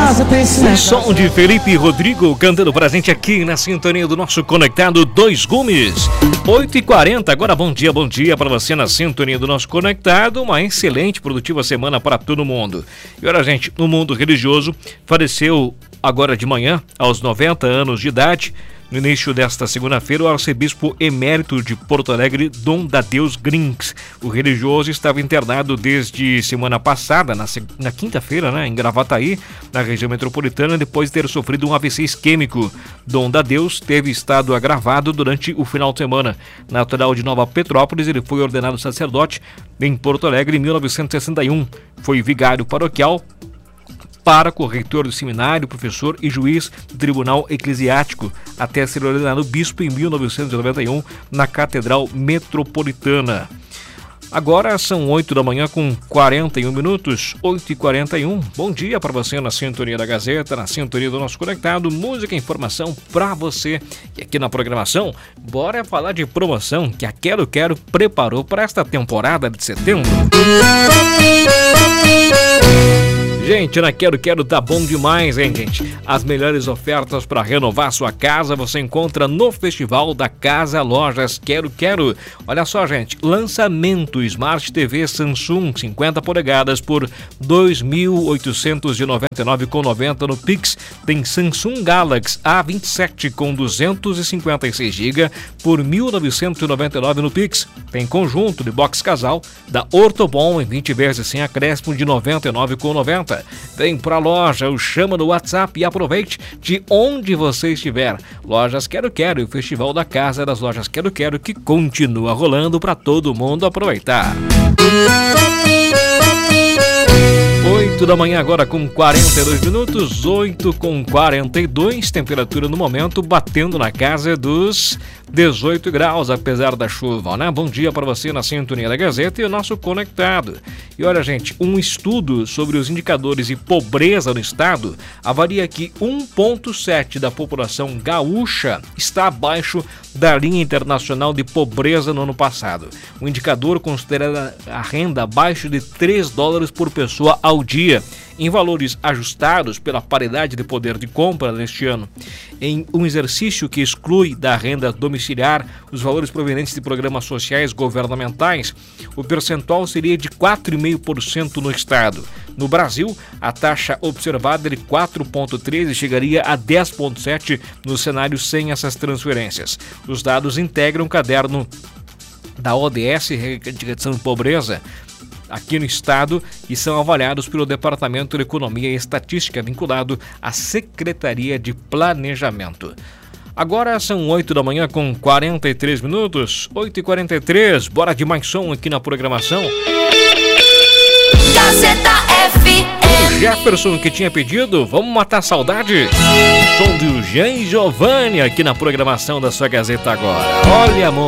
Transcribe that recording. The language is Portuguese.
O som de Felipe Rodrigo cantando pra gente aqui na sintonia do nosso Conectado Dois Gumes. 8h40, agora bom dia pra você na sintonia do nosso Conectado. Uma excelente, produtiva semana para todo mundo. E olha, gente, no mundo religioso, faleceu agora de manhã, aos 90 anos de idade, no início desta segunda-feira, o arcebispo emérito de Porto Alegre, Dom Dadeus Grings. O religioso estava internado desde semana passada, na quinta-feira, em Gravataí, na região metropolitana, depois de ter sofrido um AVC isquêmico. Dom Dadeus teve estado agravado durante o final de semana. Natural de Nova Petrópolis, ele foi ordenado sacerdote em Porto Alegre em 1961. Foi vigário paroquial, pároco, reitor do seminário, professor e juiz do Tribunal Eclesiástico, até ser ordenado bispo em 1991 na Catedral Metropolitana. Agora são 8h com 41 minutos, 8h41. Bom dia para você na sintonia da Gazeta, na sintonia do nosso Conectado. Música e informação para você. E aqui na programação, bora falar de promoção que a Quero Quero preparou para esta temporada de setembro. Gente, na Quero Quero tá bom demais, hein, gente? As melhores ofertas para renovar sua casa você encontra no Festival da Casa Lojas Quero Quero. Olha só, gente, lançamento Smart TV Samsung 50 polegadas por R$ 2.899,90 no Pix. Tem Samsung Galaxy A27 com 256 GB por R$ 1.999 no Pix. Tem conjunto de box casal da Ortobon em 20 vezes sem acréscimo de R$ 99,90. Vem pra loja, o chama no WhatsApp e aproveite de onde você estiver. Lojas Quero Quero e o Festival da Casa das Lojas Quero Quero que continua rolando para todo mundo aproveitar. 8h agora com 42 minutos, 8h42, temperatura no momento batendo na casa dos 18 graus, apesar da chuva, né? Bom dia para você na sintonia da Gazeta e o nosso Conectado. E olha, gente, um estudo sobre os indicadores de pobreza no estado avalia que 1,7% da população gaúcha está abaixo da linha internacional de pobreza no ano passado. O indicador considera a renda abaixo de $3 por pessoa ao dia, em valores ajustados pela paridade de poder de compra neste ano. Em um exercício que exclui da renda domiciliar os valores provenientes de programas sociais governamentais, o percentual seria de 4,5% no estado. No Brasil, a taxa observada é de 4,13% e chegaria a 10,7% no cenário sem essas transferências. Os dados integram o caderno da ODS de redução de pobreza aqui no estado e são avaliados pelo Departamento de Economia e Estatística vinculado à Secretaria de Planejamento. Agora são 8h com 43 minutos, 8h43, bora de mais som aqui na programação. Gazeta FM. O Jefferson que tinha pedido, vamos matar a saudade? Som do Jean Giovanni aqui na programação da sua Gazeta agora. Olha, amor.